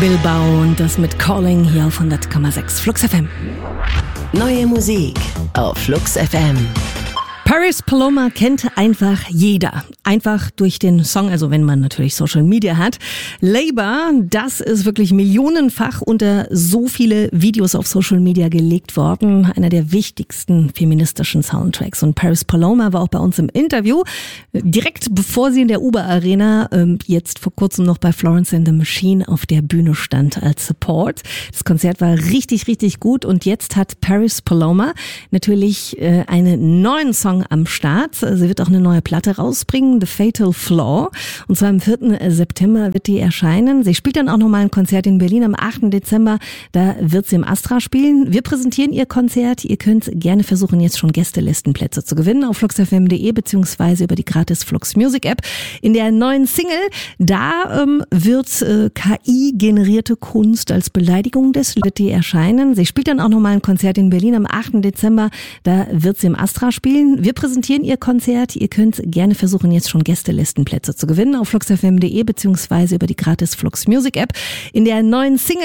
Bilbao und das mit Calling hier auf 100,6 Flux FM. Neue Musik auf Flux FM. Paris Paloma kennt einfach jeder. Einfach durch den Song, also wenn man natürlich Social Media hat. Labour, das ist wirklich millionenfach unter so viele Videos auf Social Media gelegt worden. Einer der wichtigsten feministischen Soundtracks. Und Paris Paloma war auch bei uns im Interview. Direkt bevor sie in der Uber Arena jetzt vor kurzem noch bei Florence and the Machine auf der Bühne stand als Support. Das Konzert war richtig, richtig gut. Und jetzt hat Paris Paloma natürlich einen neuen Song am Start. Sie wird auch eine neue Platte rausbringen, The Fatal Flaw. Und zwar am 4. September wird die erscheinen. Sie spielt dann auch nochmal ein Konzert in Berlin am 8. Dezember. Da wird sie im Astra spielen. Wir präsentieren ihr Konzert. Ihr könnt gerne versuchen, jetzt schon Gästelistenplätze zu gewinnen auf fluxfm.de beziehungsweise über die gratis Flux Music App. In der neuen Single, da wird KI-generierte Kunst als Beleidigung wird die erscheinen. Sie spielt dann auch nochmal ein Konzert in Berlin am 8. Dezember. Da wird sie im Astra spielen. Wir präsentieren ihr Konzert. Ihr könnt gerne versuchen, jetzt schon Gästelistenplätze zu gewinnen auf fluxfm.de beziehungsweise über die gratis Flux Music App. In der neuen Single